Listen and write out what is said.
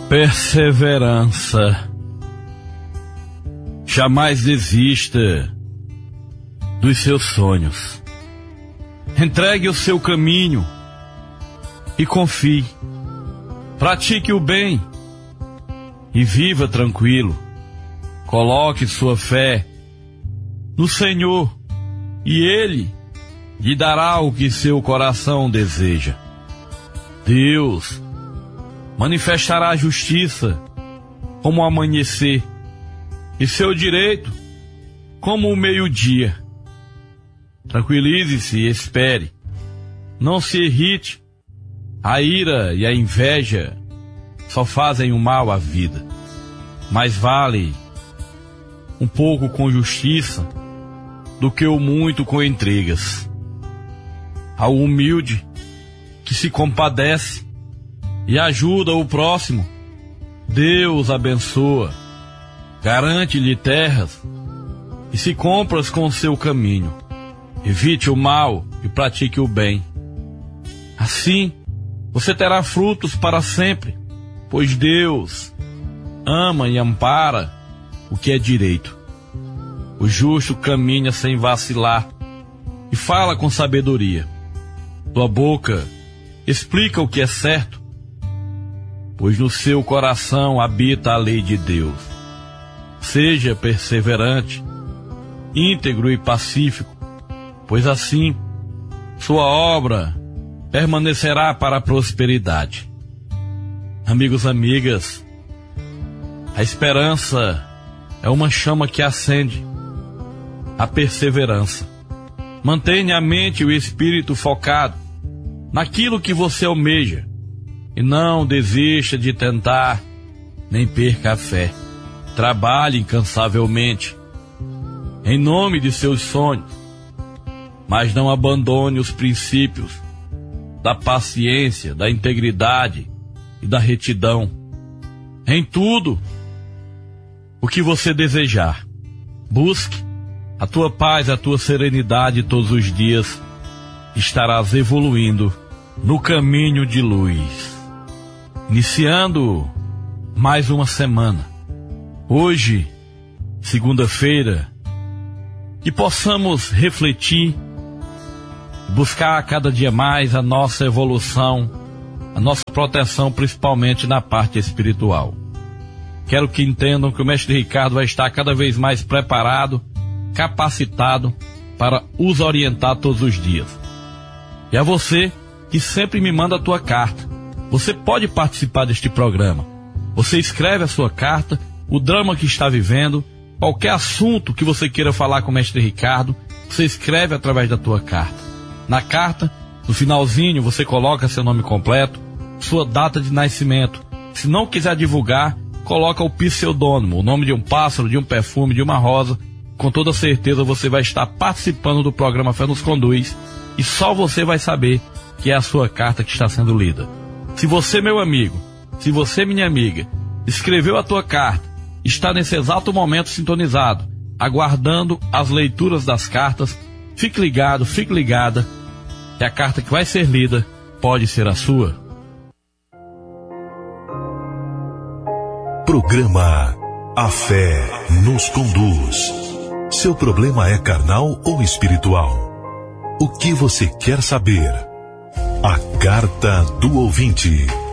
Perseverança. Jamais desista dos seus sonhos. Entregue o seu caminho e confie. Pratique o bem e viva tranquilo. Coloque sua fé no Senhor e Ele lhe dará o que seu coração deseja. Deus manifestará a justiça como o amanhecer e seu direito como o meio-dia. Tranquilize-se e espere. Não se irrite. A ira e a inveja só fazem o mal à vida. Mais vale um pouco com justiça do que o muito com intrigas. Ao humilde que se compadece e ajuda o próximo, Deus abençoa, garante-lhe terras e se compras com o seu caminho. Evite o mal e pratique o bem. Assim, você terá frutos para sempre, pois Deus ama e ampara o que é direito. O justo caminha sem vacilar e fala com sabedoria. Tua boca explica o que é certo, pois no seu coração habita a lei de Deus. Seja perseverante, íntegro e pacífico, pois assim sua obra permanecerá para a prosperidade. Amigos, amigas, a esperança é uma chama que acende a perseverança. Mantenha a mente e o espírito focado naquilo que você almeja e não desista de tentar, nem perca a fé. Trabalhe incansavelmente em nome de seus sonhos, mas não abandone os princípios da paciência, da integridade e da retidão. Em tudo o que você desejar, busque a tua paz, a tua serenidade todos os dias. Estarás evoluindo no caminho de luz. Iniciando mais uma semana. Hoje, segunda-feira, que possamos refletir, buscar cada dia mais a nossa evolução, a nossa proteção, principalmente na parte espiritual. Quero que entendam que o Mestre Ricardo vai estar cada vez mais preparado, capacitado para os orientar todos os dias. E a você que sempre me manda a tua carta, você pode participar deste programa. Você escreve a sua carta, o drama que está vivendo, qualquer assunto que você queira falar com o Mestre Ricardo, você escreve através da tua carta. Na carta, no finalzinho, você coloca seu nome completo, sua data de nascimento. Se não quiser divulgar, coloca o pseudônimo, o nome de um pássaro, de um perfume, de uma rosa. Com toda certeza você vai estar participando do programa Fé nos Conduz e só você vai saber que é a sua carta que está sendo lida. Se você, meu amigo, se você, minha amiga, escreveu a tua carta, está nesse exato momento sintonizado, aguardando as leituras das cartas, fique ligado, fique ligada, que a carta que vai ser lida pode ser a sua. Programa A Fé nos Conduz. Seu problema é carnal ou espiritual? O que você quer saber? A Carta do Ouvinte.